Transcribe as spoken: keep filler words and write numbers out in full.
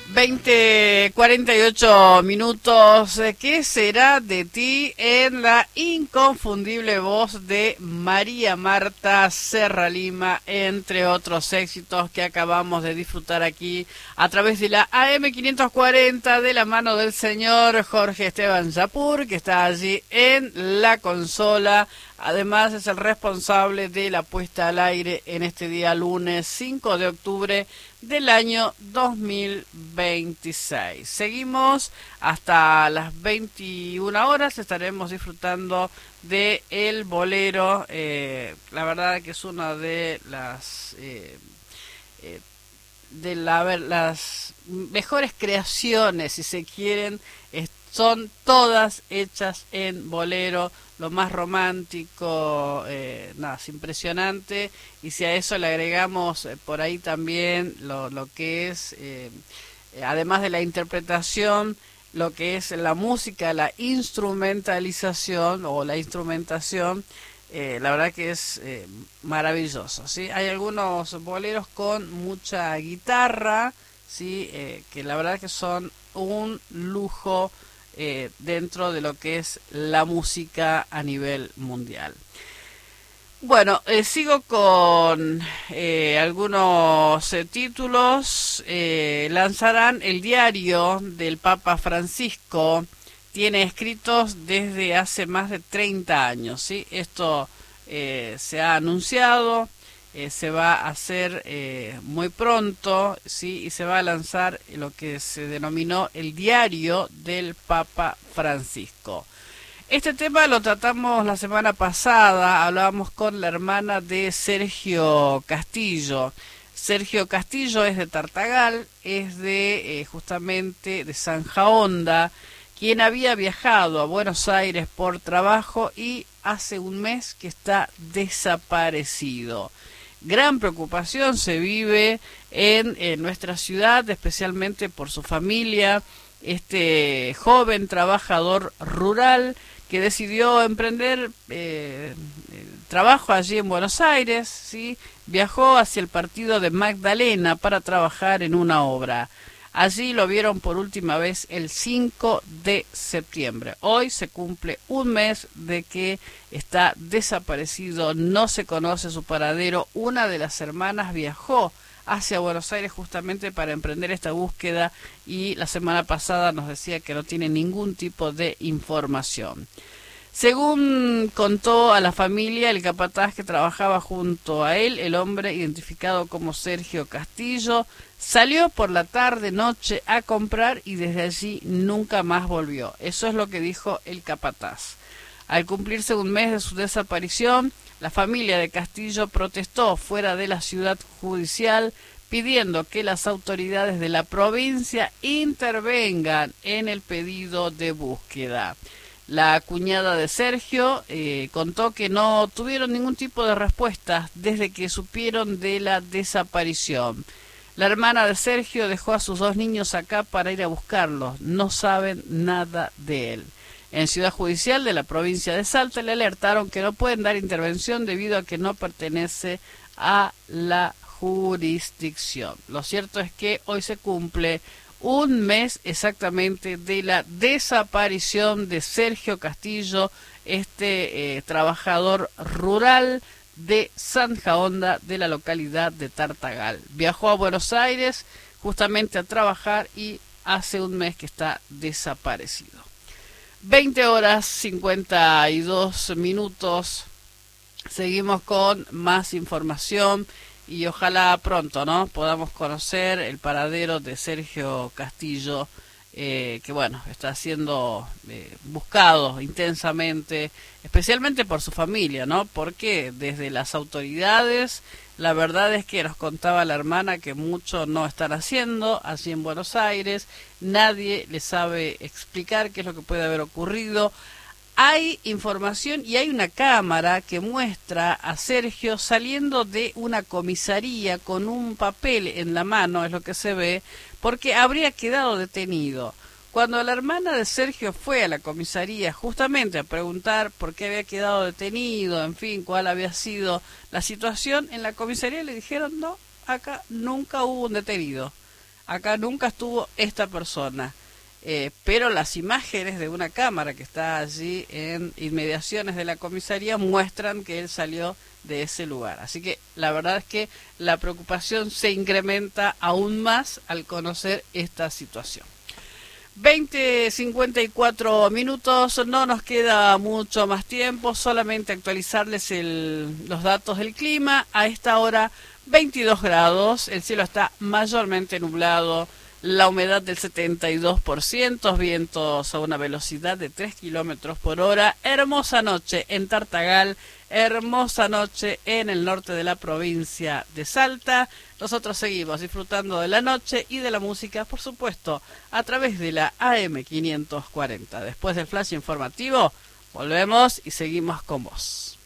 veinte cuarenta y ocho minutos. ¿Qué será de ti? En la inconfundible voz de María Marta Serralima, entre otros éxitos que acabamos de disfrutar aquí a través de la A M quinientos cuarenta, de la mano del señor Jorge Esteban Yapur, que está allí en la consola. Además es el responsable de la puesta al aire en este día lunes cinco de octubre del año dos mil veintiséis. Seguimos hasta las veintiuna horas, estaremos disfrutando de el bolero. Eh, la verdad que es una de las eh, eh, de la, ver, las mejores creaciones, si se quieren, es, son todas hechas en bolero, lo más romántico, eh, nada, es impresionante. Y si a eso le agregamos eh, por ahí también lo, lo que es, eh, además de la interpretación, lo que es la música, la instrumentalización o la instrumentación, eh, la verdad que es eh, maravilloso, ¿sí? Hay algunos boleros con mucha guitarra, ¿sí? Eh, que la verdad que son un lujo eh, dentro de lo que es la música a nivel mundial. Bueno, eh, sigo con eh, algunos eh, títulos. Eh, lanzarán el diario del Papa Francisco. Tiene escritos desde hace más de treinta años, ¿sí? Esto eh, se ha anunciado, eh, se va a hacer eh, muy pronto, ¿sí? Y se va a lanzar lo que se denominó el diario del Papa Francisco. Este tema lo tratamos la semana pasada, hablábamos con la hermana de Sergio Castillo. Sergio Castillo es de Tartagal, es de eh, justamente de Sanjaonda, quien había viajado a Buenos Aires por trabajo y hace un mes que está desaparecido. Gran preocupación se vive en, en nuestra ciudad, especialmente por su familia, este joven trabajador rural que decidió emprender eh, trabajo allí en Buenos Aires, ¿sí? Viajó hacia el partido de Magdalena para trabajar en una obra. Allí lo vieron por última vez el cinco de septiembre. Hoy se cumple un mes de que está desaparecido, no se conoce su paradero. Una de las hermanas viajó hacia Buenos Aires justamente para emprender esta búsqueda y la semana pasada nos decía que no tiene ningún tipo de información. Según contó a la familia el capataz que trabajaba junto a él, el hombre identificado como Sergio Castillo salió por la tarde-noche a comprar y desde allí nunca más volvió. Eso es lo que dijo el capataz. Al cumplirse un mes de su desaparición, la familia de Castillo protestó fuera de la ciudad judicial pidiendo que las autoridades de la provincia intervengan en el pedido de búsqueda. La cuñada de Sergio eh, contó que no tuvieron ningún tipo de respuesta desde que supieron de la desaparición. La hermana de Sergio dejó a sus dos niños acá para ir a buscarlos. No saben nada de él. En Ciudad Judicial de la provincia de Salta le alertaron que no pueden dar intervención debido a que no pertenece a la jurisdicción. Lo cierto es que hoy se cumple un mes exactamente de la desaparición de Sergio Castillo, este eh, trabajador rural de Sanjaonda, de la localidad de Tartagal. Viajó a Buenos Aires justamente a trabajar y hace un mes que está desaparecido. veinte horas cincuenta y dos minutos. Seguimos con más información y ojalá pronto, ¿no?, podamos conocer el paradero de Sergio Castillo, eh, que bueno, está siendo eh, buscado intensamente, especialmente por su familia, ¿no? Porque desde las autoridades, la verdad es que nos contaba la hermana que mucho no están haciendo allí en Buenos Aires, nadie le sabe explicar qué es lo que puede haber ocurrido. Hay información y hay una cámara que muestra a Sergio saliendo de una comisaría con un papel en la mano, es lo que se ve, porque habría quedado detenido. Cuando la hermana de Sergio fue a la comisaría justamente a preguntar por qué había quedado detenido, en fin, cuál había sido la situación, en la comisaría le dijeron, no, acá nunca hubo un detenido. acá nunca estuvo esta persona. Eh, pero las imágenes de una cámara que está allí en inmediaciones de la comisaría muestran que él salió de ese lugar. Así que la verdad es que la preocupación se incrementa aún más al conocer esta situación. veinte cincuenta y cuatro minutos, no nos queda mucho más tiempo, solamente actualizarles el, los datos del clima. A esta hora veintidós grados, el cielo está mayormente nublado, la humedad del setenta y dos por ciento, vientos a una velocidad de tres kilómetros por hora. Hermosa noche en Tartagal, hermosa noche en el norte de la provincia de Salta. Nosotros seguimos disfrutando de la noche y de la música, por supuesto, a través de la A M quinientos cuarenta. Después del flash informativo, volvemos y seguimos con vos.